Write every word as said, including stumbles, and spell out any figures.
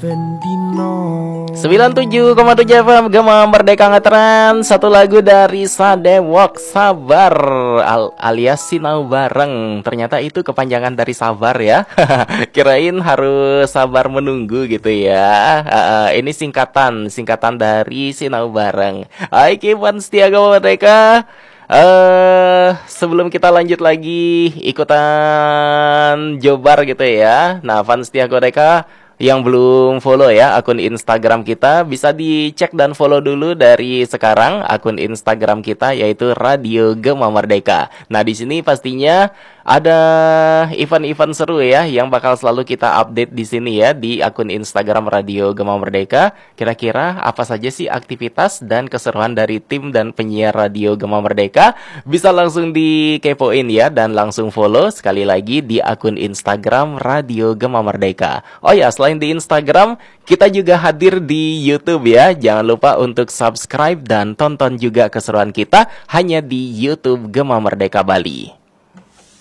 sembilan puluh tujuh koma tujuh F M Gema Merdeka Ngetren. Satu lagu dari Sadewok, Sabar al alias Sinau Bareng. Ternyata itu kepanjangan dari sabar ya. Kirain harus sabar menunggu gitu ya. uh, Ini singkatan Singkatan dari Sinau Bareng. Hai Kipan setia Gema Merdeka. Uh, sebelum kita lanjut lagi ikutan Jobar gitu ya. Nah, fans setia Godeka yang belum follow ya akun Instagram kita, bisa dicek dan follow dulu dari sekarang akun Instagram kita, yaitu Radio Gema Merdeka. Nah, di sini pastinya ada event-event seru ya yang bakal selalu kita update di sini ya di akun Instagram Radio Gema Merdeka. Kira-kira apa saja sih aktivitas dan keseruan dari tim dan penyiar Radio Gema Merdeka? Bisa langsung dikepoin ya dan langsung follow sekali lagi di akun Instagram Radio Gema Merdeka. Oh ya, selain di Instagram, kita juga hadir di YouTube ya. Jangan lupa untuk subscribe dan tonton juga keseruan kita hanya di YouTube Gema Merdeka Bali.